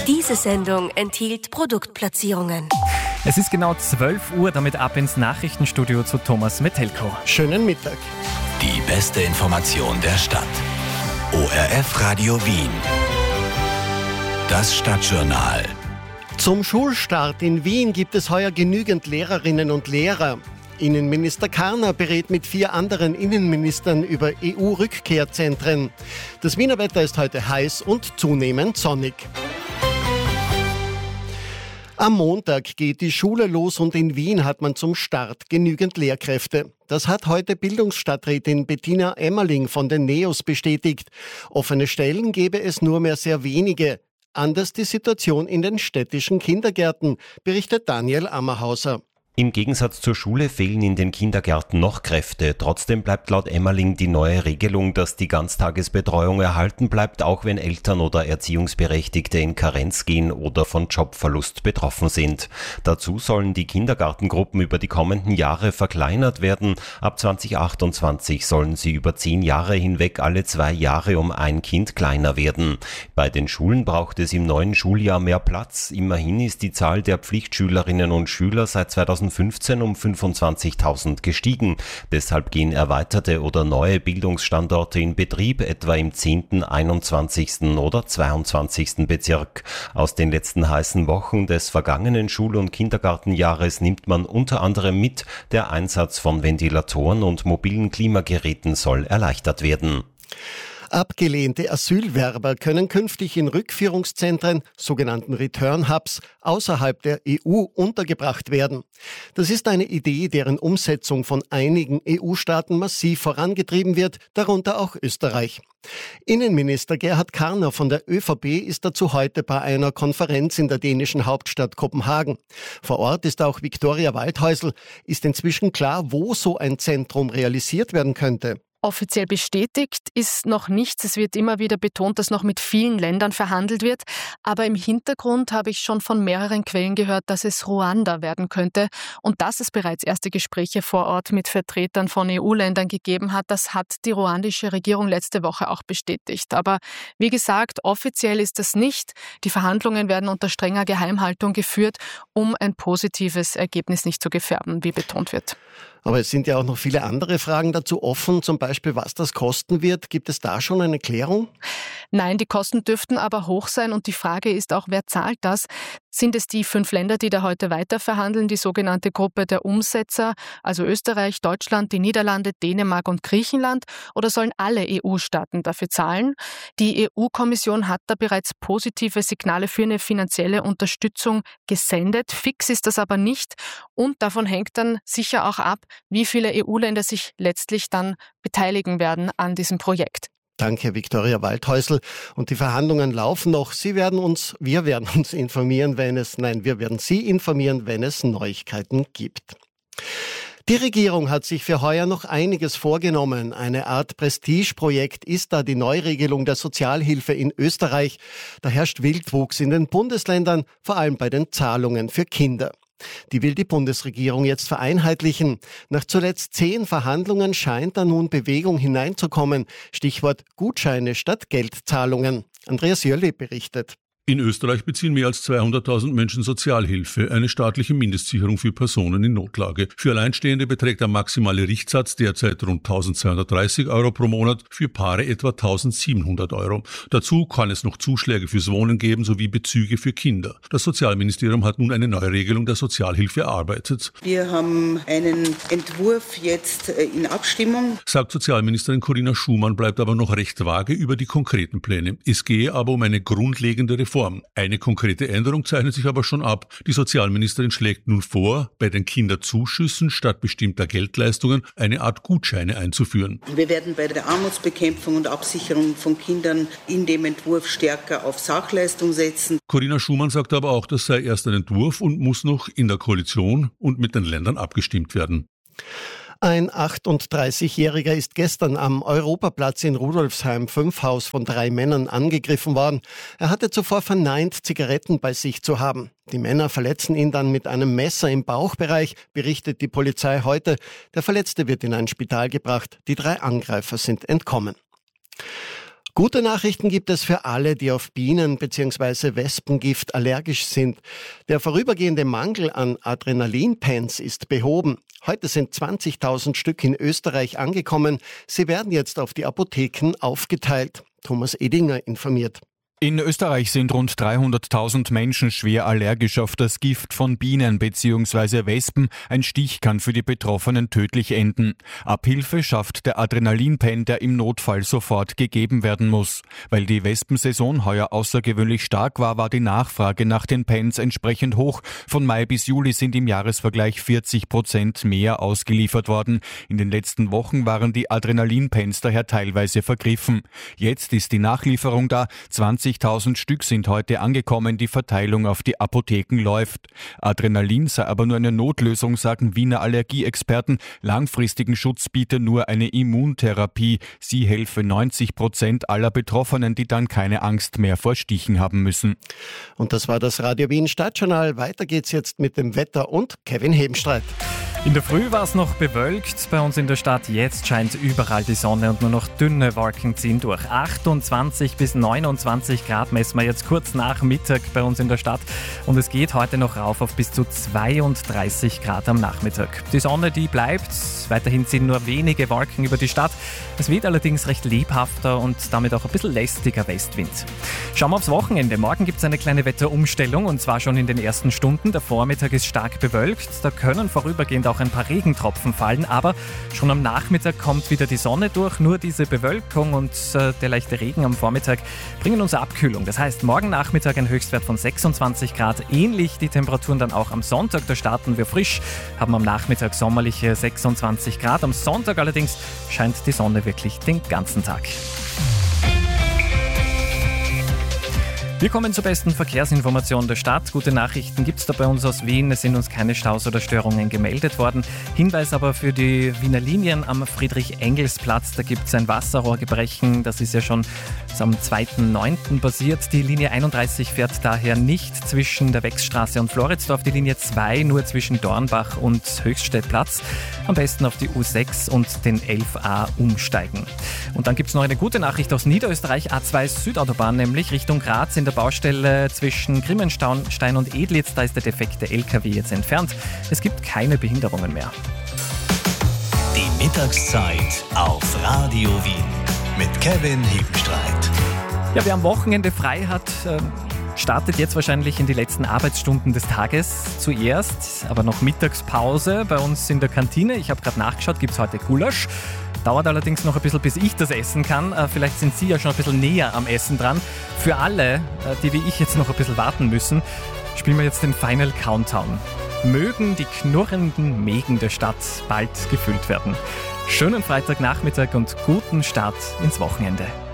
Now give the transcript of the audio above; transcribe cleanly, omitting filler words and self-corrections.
Diese Sendung enthielt Produktplatzierungen. Es ist genau 12 Uhr, damit ab ins Nachrichtenstudio zu Thomas Metelko. Schönen Mittag. Die beste Information der Stadt. ORF Radio Wien. Das Stadtjournal. Zum Schulstart in Wien gibt es heuer genügend Lehrerinnen und Lehrer. Innenminister Karner berät mit 4 anderen Innenministern über EU-Rückkehrzentren. Das Wiener Wetter ist heute heiß und zunehmend sonnig. Am Montag geht die Schule los und in Wien hat man zum Start genügend Lehrkräfte. Das hat heute Bildungsstadträtin Bettina Emmerling von den NEOS bestätigt. Offene Stellen gäbe es nur mehr sehr wenige. Anders die Situation in den städtischen Kindergärten, berichtet Daniel Ammerhauser. Im Gegensatz zur Schule fehlen in den Kindergärten noch Kräfte. Trotzdem bleibt laut Emmerling die neue Regelung, dass die Ganztagesbetreuung erhalten bleibt, auch wenn Eltern oder Erziehungsberechtigte in Karenz gehen oder von Jobverlust betroffen sind. Dazu sollen die Kindergartengruppen über die kommenden Jahre verkleinert werden. Ab 2028 sollen sie über 10 Jahre hinweg alle 2 Jahre um ein Kind kleiner werden. Bei den Schulen braucht es im neuen Schuljahr mehr Platz. Immerhin ist die Zahl der Pflichtschülerinnen und Schüler seit 2015 um 25.000 gestiegen. Deshalb gehen erweiterte oder neue Bildungsstandorte in Betrieb, etwa im 10., 21. oder 22. Bezirk. Aus den letzten heißen Wochen des vergangenen Schul- und Kindergartenjahres nimmt man unter anderem mit, der Einsatz von Ventilatoren und mobilen Klimageräten soll erleichtert werden. Abgelehnte Asylwerber können künftig in Rückführungszentren, sogenannten Return Hubs, außerhalb der EU untergebracht werden. Das ist eine Idee, deren Umsetzung von einigen EU-Staaten massiv vorangetrieben wird, darunter auch Österreich. Innenminister Gerhard Karner von der ÖVP ist dazu heute bei einer Konferenz in der dänischen Hauptstadt Kopenhagen. Vor Ort ist auch Viktoria Waldhäusl. Ist inzwischen klar, wo so ein Zentrum realisiert werden könnte? Offiziell bestätigt ist noch nichts. Es wird immer wieder betont, dass noch mit vielen Ländern verhandelt wird. Aber im Hintergrund habe ich schon von mehreren Quellen gehört, dass es Ruanda werden könnte. Und dass es bereits erste Gespräche vor Ort mit Vertretern von EU-Ländern gegeben hat, das hat die ruandische Regierung letzte Woche auch bestätigt. Aber wie gesagt, offiziell ist das nicht. Die Verhandlungen werden unter strenger Geheimhaltung geführt, um ein positives Ergebnis nicht zu gefährden, wie betont wird. Aber es sind ja auch noch viele andere Fragen dazu offen, zum Beispiel was das kosten wird. Gibt es da schon eine Klärung? Nein, die Kosten dürften aber hoch sein und die Frage ist auch, wer zahlt das? Sind es die 5 Länder, die da heute weiter verhandeln, die sogenannte Gruppe der Umsetzer, also Österreich, Deutschland, die Niederlande, Dänemark und Griechenland, oder sollen alle EU-Staaten dafür zahlen? Die EU-Kommission hat da bereits positive Signale für eine finanzielle Unterstützung gesendet. Fix ist das aber nicht und davon hängt dann sicher auch ab, wie viele EU-Länder sich letztlich dann beteiligen werden an diesem Projekt. Danke, Viktoria Waldhäusl. Und die Verhandlungen laufen noch. wir werden Sie informieren, wenn es Neuigkeiten gibt. Die Regierung hat sich für heuer noch einiges vorgenommen. Eine Art Prestigeprojekt ist da die Neuregelung der Sozialhilfe in Österreich. Da herrscht Wildwuchs in den Bundesländern, vor allem bei den Zahlungen für Kinder. Die will die Bundesregierung jetzt vereinheitlichen. Nach zuletzt 10 Verhandlungen scheint da nun Bewegung hineinzukommen. Stichwort Gutscheine statt Geldzahlungen. Andreas Jölle berichtet. In Österreich beziehen mehr als 200.000 Menschen Sozialhilfe, eine staatliche Mindestsicherung für Personen in Notlage. Für Alleinstehende beträgt der maximale Richtsatz derzeit rund 1.230 Euro pro Monat, für Paare etwa 1.700 Euro. Dazu kann es noch Zuschläge fürs Wohnen geben sowie Bezüge für Kinder. Das Sozialministerium hat nun eine Neuregelung der Sozialhilfe erarbeitet. Wir haben einen Entwurf jetzt in Abstimmung, sagt Sozialministerin Corinna Schumann, bleibt aber noch recht vage über die konkreten Pläne. Es gehe aber um eine grundlegende Reform. Eine konkrete Änderung zeichnet sich aber schon ab. Die Sozialministerin schlägt nun vor, bei den Kinderzuschüssen statt bestimmter Geldleistungen eine Art Gutscheine einzuführen. Wir werden bei der Armutsbekämpfung und Absicherung von Kindern in dem Entwurf stärker auf Sachleistung setzen. Corinna Schumann sagt aber auch, das sei erst ein Entwurf und muss noch in der Koalition und mit den Ländern abgestimmt werden. Ein 38-Jähriger ist gestern am Europaplatz in Rudolfsheim 5 Haus von 3 Männern angegriffen worden. Er hatte zuvor verneint, Zigaretten bei sich zu haben. Die Männer verletzen ihn dann mit einem Messer im Bauchbereich, berichtet die Polizei heute. Der Verletzte wird in ein Spital gebracht. Die 3 Angreifer sind entkommen. Gute Nachrichten gibt es für alle, die auf Bienen- bzw. Wespengift allergisch sind. Der vorübergehende Mangel an Adrenalinpens ist behoben. Heute sind 20.000 Stück in Österreich angekommen. Sie werden jetzt auf die Apotheken aufgeteilt. Thomas Edinger informiert. In Österreich sind rund 300.000 Menschen schwer allergisch auf das Gift von Bienen bzw. Wespen. Ein Stich kann für die Betroffenen tödlich enden. Abhilfe schafft der Adrenalinpen, der im Notfall sofort gegeben werden muss. Weil die Wespensaison heuer außergewöhnlich stark war, war die Nachfrage nach den Pens entsprechend hoch. Von Mai bis Juli sind im Jahresvergleich 40% mehr ausgeliefert worden. In den letzten Wochen waren die Adrenalinpens daher teilweise vergriffen. Jetzt ist die Nachlieferung da. 20.000 Stück sind heute angekommen, die Verteilung auf die Apotheken läuft. Adrenalin sei aber nur eine Notlösung, sagen Wiener Allergieexperten. Langfristigen Schutz biete nur eine Immuntherapie. Sie helfe 90% aller Betroffenen, die dann keine Angst mehr vor Stichen haben müssen. Und das war das Radio Wien Stadtjournal. Weiter geht's jetzt mit dem Wetter und Kevin Hebenstreit. In der Früh war es noch bewölkt bei uns in der Stadt. Jetzt scheint überall die Sonne und nur noch dünne Wolken ziehen durch. 28 bis 29 Grad messen wir jetzt kurz nach Mittag bei uns in der Stadt. Und es geht heute noch rauf auf bis zu 32 Grad am Nachmittag. Die Sonne, die bleibt. Weiterhin ziehen nur wenige Wolken über die Stadt. Es weht allerdings recht lebhafter und damit auch ein bisschen lästiger Westwind. Schauen wir aufs Wochenende. Morgen gibt es eine kleine Wetterumstellung und zwar schon in den ersten Stunden. Der Vormittag ist stark bewölkt. Da können vorübergehend auch ein paar Regentropfen fallen, aber schon am Nachmittag kommt wieder die Sonne durch. Nur diese Bewölkung und der leichte Regen am Vormittag bringen uns Abkühlung. Das heißt, morgen Nachmittag ein Höchstwert von 26 Grad. Ähnlich die Temperaturen dann auch am Sonntag. Da starten wir frisch, haben am Nachmittag sommerliche 26 Grad. Am Sonntag allerdings scheint die Sonne wirklich den ganzen Tag. Wir kommen zur besten Verkehrsinformation der Stadt. Gute Nachrichten gibt es da bei uns aus Wien. Es sind uns keine Staus oder Störungen gemeldet worden. Hinweis aber für die Wiener Linien am Friedrich-Engels-Platz. Da gibt es ein Wasserrohrgebrechen. Das ist ja schon am 2.9. passiert. Die Linie 31 fährt daher nicht zwischen der Wechsstraße und Floridsdorf. Die Linie 2 nur zwischen Dornbach und Höchststädtplatz. Am besten auf die U6 und den 11a umsteigen. Und dann gibt es noch eine gute Nachricht aus Niederösterreich. A2 Südautobahn, nämlich Richtung Graz in der Baustelle zwischen Grimmenstein und Edlitz. Da ist der defekte LKW jetzt entfernt. Es gibt keine Behinderungen mehr. Die Mittagszeit auf Radio Wien mit Kevin Hebenstreit. Ja, wer am Wochenende frei hat, startet jetzt wahrscheinlich in die letzten Arbeitsstunden des Tages zuerst, aber noch Mittagspause bei uns in der Kantine. Ich habe gerade nachgeschaut, gibt es heute Gulasch. Dauert allerdings noch ein bisschen, bis ich das essen kann. Vielleicht sind Sie ja schon ein bisschen näher am Essen dran. Für alle, die wie ich jetzt noch ein bisschen warten müssen, spielen wir jetzt den Final Countdown. Mögen die knurrenden Mägen der Stadt bald gefüllt werden. Schönen Freitagnachmittag und guten Start ins Wochenende.